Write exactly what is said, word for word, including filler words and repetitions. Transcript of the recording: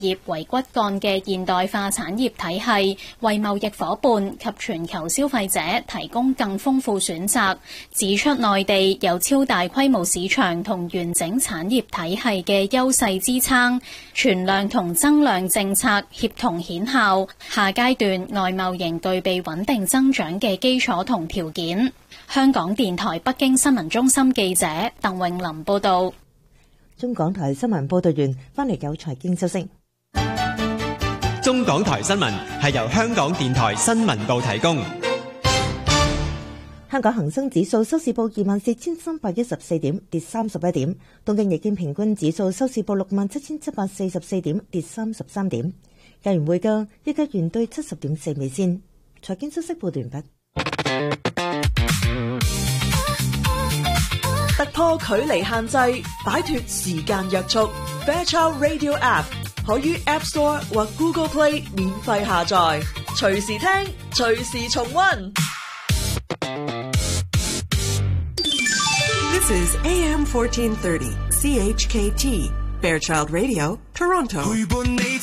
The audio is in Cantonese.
業為骨幹嘅現代化產業體系，為貿易夥伴及全球消費者提供更豐富選擇。指出內地有超大規模市場同完整產業體系嘅優勢支撐，存量同增量政策協同顯效，下階段外貿仍具備穩定增長嘅基礎同條件。香港電台北京新聞中心記者鄧詠琳報道。 中港台新聞報道完，翻嚟有財經消息。 中港台新聞係由香港電台新聞部提供。 香港恒生指數收市報二萬四千三百一十四點，跌三十一點。東京日經平均指數收市報六萬七千七百四十四點，跌三十三點。日元匯價一加元兌七十點四美仙。財經消息報道完畢。 突破距離限制，擺脫時間約束。Fairchild Radio App 可於 App Store 或 Google Play 免費下載，隨時聽，隨時重溫。 This is A M fourteen thirty C H K T Fairchild Radio Toronto。